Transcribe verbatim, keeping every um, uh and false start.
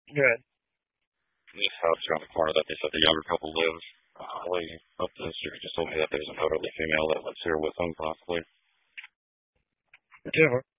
Good. This house around the corner that they said the younger couple lives. Uh, the lady up the street just told me that there's an elderly female that lives here with them, possibly. Yeah.